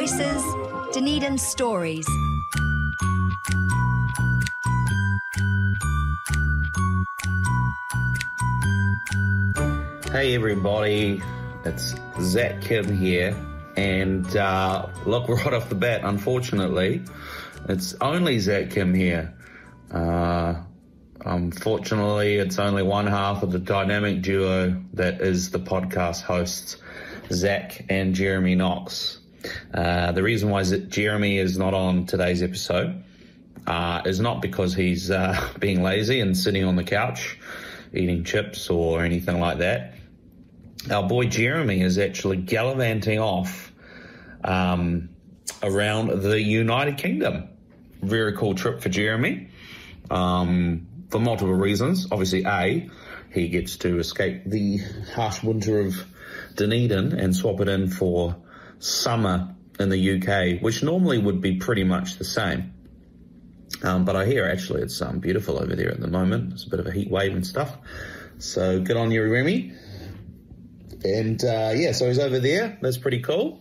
Voices, Dunedin Stories. Hey everybody, it's Zach Kim here, and look, right off the bat, unfortunately, it's only Zach Kim here. Unfortunately, it's only one half of the dynamic duo that is the podcast hosts, Zach and Jeremy Knox. The reason why Jeremy is not on today's episode is not because he's being lazy and sitting on the couch eating chips or anything like that. Our boy Jeremy is actually gallivanting off around the United Kingdom. Very cool trip for Jeremy for multiple reasons. Obviously, A, he gets to escape the harsh winter of Dunedin and swap it in for summer in the UK, which normally would be pretty much the same. But I hear actually it's beautiful over there at the moment. There's a bit of a heat wave and stuff. So good on you, Remy. And so he's over there. That's pretty cool.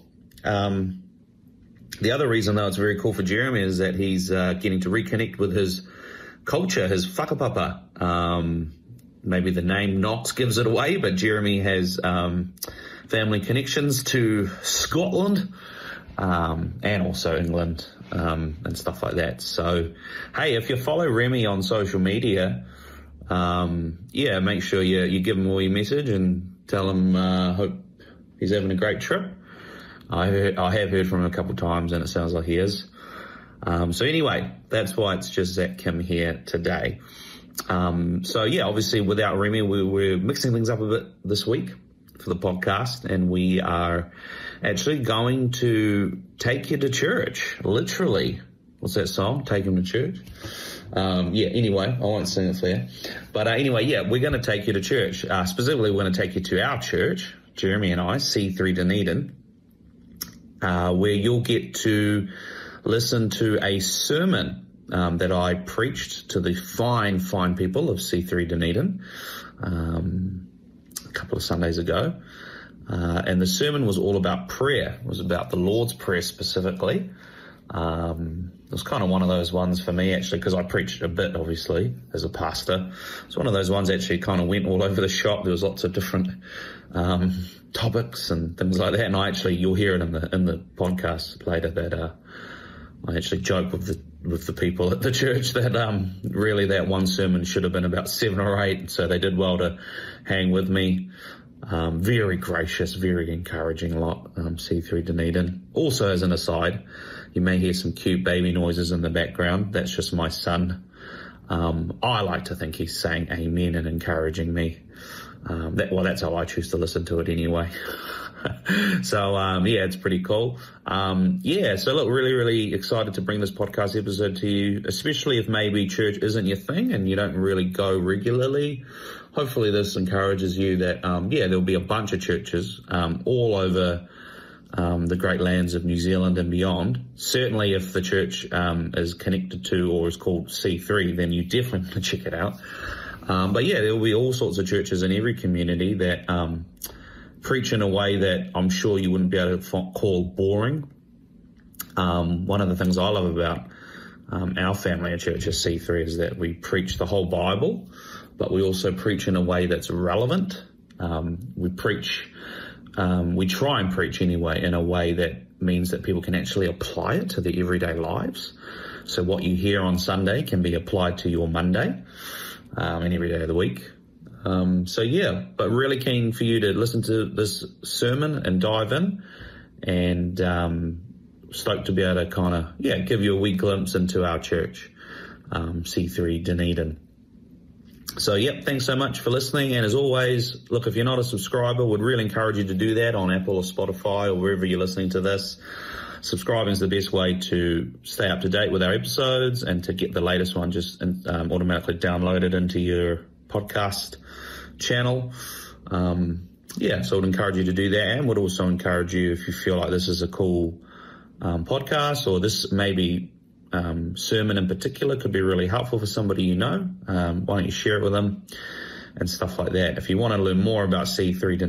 The other reason, though, it's very cool for Jeremy is that he's getting to reconnect with his culture, his whakapapa. Maybe the name Knox gives it away, but Jeremy has family connections to Scotland and also England and stuff like that. So, hey, if you follow Remy on social media, make sure you give him a wee message and tell him hope he's having a great trip. I have heard from him a couple of times, and it sounds like he is. So anyway, that's why it's just Zach Kim here today. Obviously without Remy, we're mixing things up a bit this week for the podcast, and we are actually going to take you to church, literally. What's that song? Take him to church? Anyway, I won't sing it for you. But we're going to take you to church. Specifically, we're going to take you to our church, Jeremy and I, C3 Dunedin, where you'll get to listen to a sermon that I preached to the fine people of C3 Dunedin a couple of Sundays ago. And the sermon was all about prayer. It was about the Lord's Prayer specifically. It was kind of one of those ones for me, actually, because I preached a bit, obviously, as a pastor. It's one of those ones actually kind of went all over the shop. There was lots of different topics and things like that. And you'll hear it in the podcast later that I actually joke with the people at the church that really that one sermon should have been about 7 or 8. So they did well to hang with me. Very gracious, very encouraging lot, C3 Dunedin. Also, as an aside, you may hear some cute baby noises in the background. That's just my son. I like to think he's saying amen and encouraging me. That's how I choose to listen to it anyway. So, it's pretty cool. So look, really, really excited to bring this podcast episode to you, especially if maybe church isn't your thing and you don't really go regularly. Hopefully this encourages you that, there'll be a bunch of churches all over the great lands of New Zealand and beyond. Certainly if the church is connected to or is called C3, then you definitely check it out. There'll be all sorts of churches in every community that preach in a way that I'm sure you wouldn't be able to call boring. One of the things I love about our family at Church of C3 is that we preach the whole Bible, but we also preach in a way that's relevant. We try and preach anyway in a way that means that people can actually apply it to their everyday lives. So what you hear on Sunday can be applied to your Monday and every day of the week. But really keen for you to listen to this sermon and dive in, and stoked to be able to kind of, give you a wee glimpse into our church, C3 Dunedin. So, thanks so much for listening. And as always, look, if you're not a subscriber, would really encourage you to do that on Apple or Spotify or wherever you're listening to this. Subscribing is the best way to stay up to date with our episodes and to get the latest one just automatically downloaded into your podcast channel. So I'd encourage you to do that, and would also encourage you, if you feel like this is a cool podcast, or this maybe sermon in particular could be really helpful for somebody you know, why don't you share it with them and stuff like that. If you want to learn more about C3